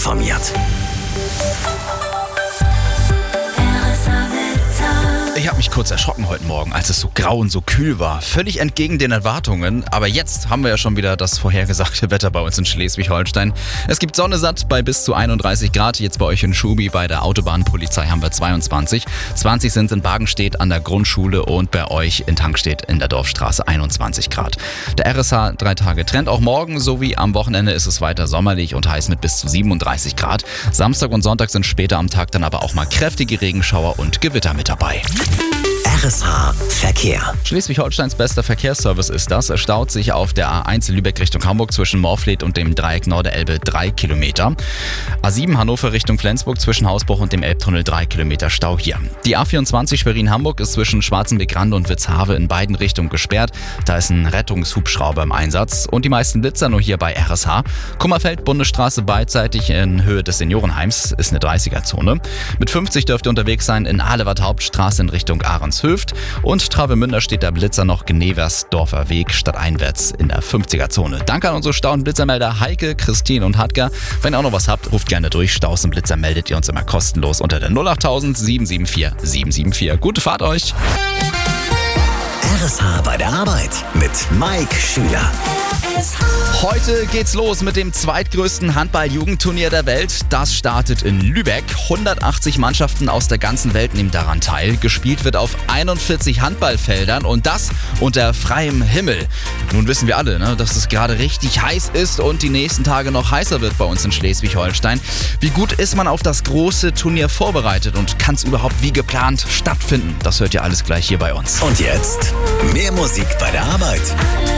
informiert. Ich habe mich kurz erschrocken heute Morgen, als es so grau und so kühl war. Völlig entgegen den Erwartungen. Aber jetzt haben wir ja schon wieder das vorhergesagte Wetter bei uns in Schleswig-Holstein. Es gibt Sonne satt bei bis zu 31 Grad. Jetzt bei euch in Schubi bei der Autobahnpolizei haben wir 22. 20 sind in Bargenstedt an der Grundschule und bei euch in Tankstedt in der Dorfstraße 21 Grad. Der RSH 3 Tage Trend. Auch morgen sowie am Wochenende ist es weiter sommerlich und heiß mit bis zu 37 Grad. Samstag und Sonntag sind später am Tag dann aber auch mal kräftige Regenschauer und Gewitter mit dabei. RSH Verkehr. Schleswig-Holsteins bester Verkehrsservice ist das. Es staut sich auf der A1 Lübeck Richtung Hamburg zwischen Morfleet und dem Dreieck Norderelbe 3 Kilometer. A7 Hannover Richtung Flensburg zwischen Hausbruch und dem Elbtunnel 3 Kilometer Stau hier. Die A24 Schwerin-Hamburg ist zwischen Schwarzenbeck-Rande und Witzhave in beiden Richtungen gesperrt. Da ist ein Rettungshubschrauber im Einsatz und die meisten Blitzer nur hier bei RSH. Kummerfeld Bundesstraße beidseitig in Höhe des Seniorenheims ist eine 30er-Zone. Mit 50 dürft ihr unterwegs sein in Ahlewart Hauptstraße in Richtung Ahrens und Travemünde steht der Blitzer noch Geneversdorfer Weg stadteinwärts in der 50er-Zone. Danke an unsere Stau- und Blitzermelder Heike, Christine und Hartger. Wenn ihr auch noch was habt, ruft gerne durch. Staus und Blitzer meldet ihr uns immer kostenlos unter der 08000 774 774. Gute Fahrt euch! RSH bei der Arbeit mit Mike Schüler. Heute geht's los mit dem zweitgrößten Handball-Jugendturnier der Welt. Das startet in Lübeck. 180 Mannschaften aus der ganzen Welt nehmen daran teil. Gespielt wird auf 41 Handballfeldern und das unter freiem Himmel. Nun wissen wir alle, dass es gerade richtig heiß ist und die nächsten Tage noch heißer wird bei uns in Schleswig-Holstein. Wie gut ist man auf das große Turnier vorbereitet und kann es überhaupt wie geplant stattfinden? Das hört ihr alles gleich hier bei uns. Und jetzt mehr Musik bei der Arbeit.